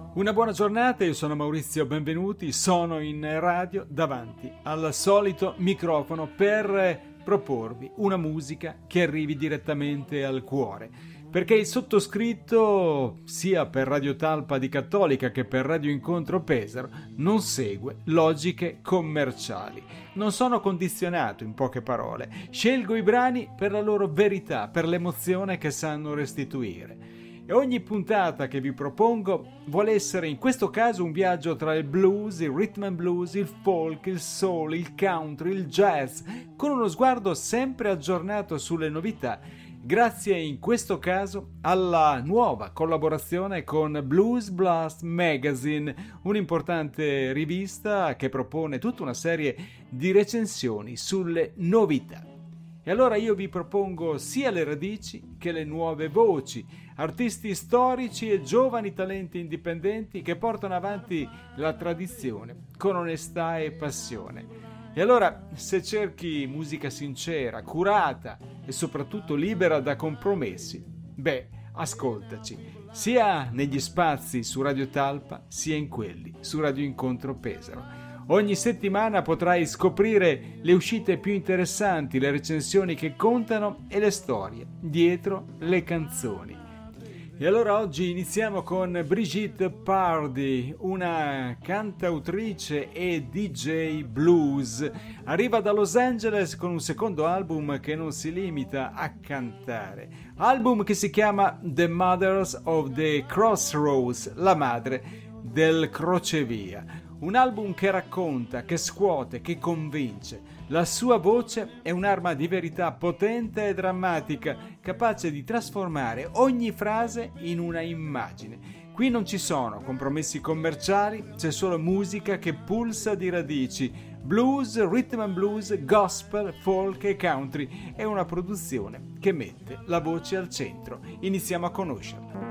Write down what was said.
Una buona giornata, io sono Maurizio Benvenuti, sono in radio davanti al solito microfono per proporvi una musica che arrivi direttamente al cuore, perché il sottoscritto, sia per Radio Talpa di Cattolica che per Radio Incontro Pesaro, non segue logiche commerciali. Non sono condizionato, in poche parole, scelgo i brani per la loro verità, per l'emozione che sanno restituire. E ogni puntata che vi propongo vuole essere in questo caso un viaggio tra il blues, il rhythm and blues, il folk, il soul, il country, il jazz, con uno sguardo sempre aggiornato sulle novità, grazie in questo caso alla nuova collaborazione con Blues Blast Magazine, un'importante rivista che propone tutta una serie di recensioni sulle novità. E allora io vi propongo sia le radici che le nuove voci, artisti storici e giovani talenti indipendenti che portano avanti la tradizione con onestà e passione. E allora, se cerchi musica sincera, curata e soprattutto libera da compromessi, ascoltaci, sia negli spazi su Radio Talpa, sia in quelli su Radio Incontro Pesaro. Ogni settimana potrai scoprire le uscite più interessanti, le recensioni che contano e le storie dietro le canzoni. E allora oggi iniziamo con Brigitte Pardy, una cantautrice e DJ blues. Arriva da Los Angeles con un secondo album che non si limita a cantare. Album che si chiama The Mothers of the Crossroads, la madre del crocevia. Un album che racconta, che scuote, che convince. La sua voce è un'arma di verità potente e drammatica, capace di trasformare ogni frase in una immagine. Qui non ci sono compromessi commerciali, c'è solo musica che pulsa di radici. Blues, rhythm and blues, gospel, folk e country. È una produzione che mette la voce al centro. Iniziamo a conoscerla.